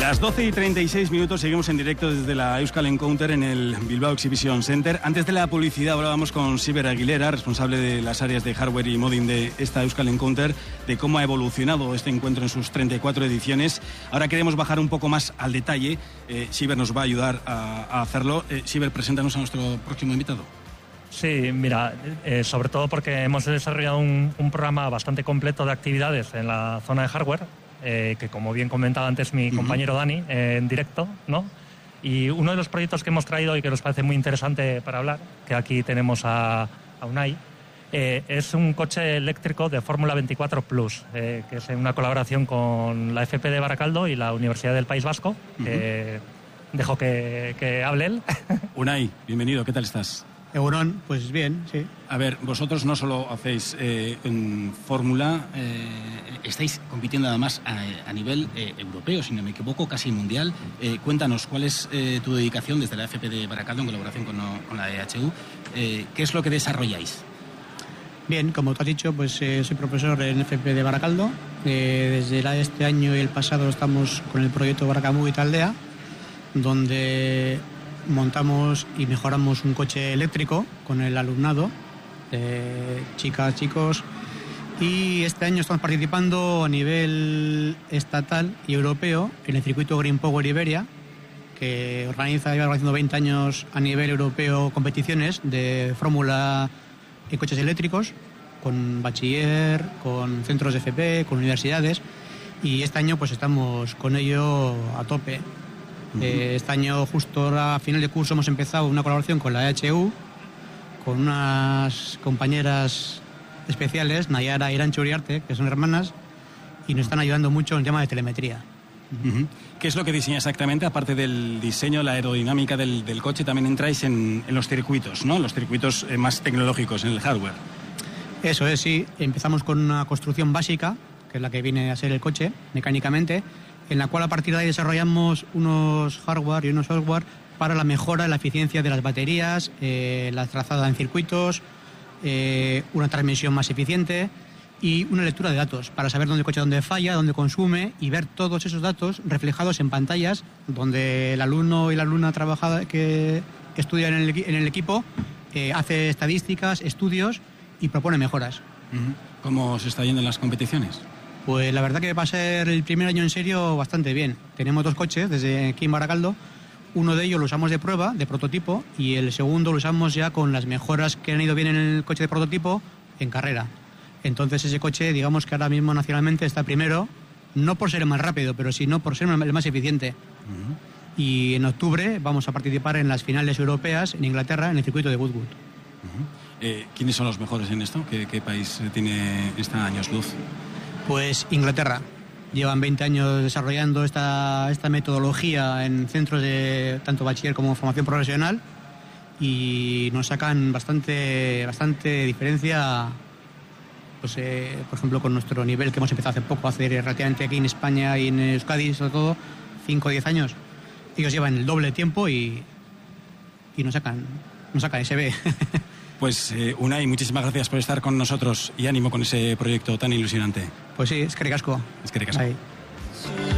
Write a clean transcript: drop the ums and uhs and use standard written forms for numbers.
Las 12:36 seguimos en directo desde la Euskal Encounter en el Bilbao Exhibition Center. Antes de la publicidad hablábamos con Xiber Aguilera, responsable de las áreas de hardware y modding de esta Euskal Encounter, de cómo ha evolucionado este encuentro en sus 34 ediciones. Ahora queremos bajar un poco más al detalle. Xiber nos va a ayudar a hacerlo. Xiber, preséntanos a nuestro próximo invitado. Sí, mira, sobre todo porque hemos desarrollado un programa bastante completo de actividades en la zona de hardware, que como bien comentaba antes mi compañero Dani, en directo, ¿no? Y uno de los proyectos que hemos traído y que nos parece muy interesante para hablar, que aquí tenemos a Unai, es un coche eléctrico de Fórmula 24 Plus, que es una colaboración con la FP de Baracaldo y la Universidad del País Vasco. Dejo que hable él. Unai, bienvenido, ¿qué tal estás? Eurón, pues bien, sí. A ver, vosotros no solo hacéis en Fórmula, estáis compitiendo además a nivel europeo, si no me equivoco, casi mundial. Cuéntanos, ¿cuál es tu dedicación desde la FP de Baracaldo en colaboración con la EHU? ¿Qué es lo que desarrolláis? Bien, como tú has dicho, pues soy profesor en FP de Baracaldo. Desde este año y el pasado estamos con el proyecto Baracamú y Taldea, donde montamos y mejoramos un coche eléctrico con el alumnado, chicas, chicos, y este año estamos participando a nivel estatal y europeo en el circuito Green Power Iberia, que lleva organizando 20 años a nivel europeo competiciones de fórmula en coches eléctricos, con bachiller, con centros de FP, con universidades, y este año pues estamos con ello a tope. Este año, justo ahora, a final de curso, hemos empezado una colaboración con la EHU, con unas compañeras especiales, Nayara y Irancho Uriarte, que son hermanas, y nos están ayudando mucho en el tema de telemetría. ¿Qué es lo que diseña exactamente? Aparte del diseño, la aerodinámica del coche, también entráis en los circuitos, ¿no? Los circuitos más tecnológicos, en el hardware. Eso es, sí. Empezamos con una construcción básica, que es la que viene a ser el coche, mecánicamente, en la cual a partir de ahí desarrollamos unos hardware y unos software para la mejora de la eficiencia de las baterías, la trazada en circuitos, una transmisión más eficiente y una lectura de datos para saber dónde el coche dónde falla, dónde consume y ver todos esos datos reflejados en pantallas donde el alumno y la alumna trabajada que estudia en el equipo hace estadísticas, estudios y propone mejoras. ¿Cómo se está yendo en las competiciones? Pues la verdad que va a ser el primer año en serio bastante bien. Tenemos 2 coches desde aquí en Baracaldo. Uno de ellos lo usamos de prueba, de prototipo, y el segundo lo usamos ya con las mejoras que han ido bien en el coche de prototipo en carrera. Entonces ese coche, digamos que ahora mismo nacionalmente está primero, no por ser el más rápido, pero sino por ser el más eficiente. Y en octubre vamos a participar en las finales europeas en Inglaterra, en el circuito de Goodwood. ¿Quiénes son los mejores en esto? ¿Qué país tiene esta años luz? Pues Inglaterra. Llevan 20 años desarrollando esta metodología en centros de tanto bachiller como formación profesional y nos sacan bastante diferencia, pues, por ejemplo, con nuestro nivel que hemos empezado hace poco, hace relativamente aquí en España y en Euskadi, sobre todo, 5 o 10 años. Ellos llevan el doble tiempo y nos sacan SB. Pues Unai, muchísimas gracias por estar con nosotros y ánimo con ese proyecto tan ilusionante. Pues sí, eskerrik asko. Eskerrik asko.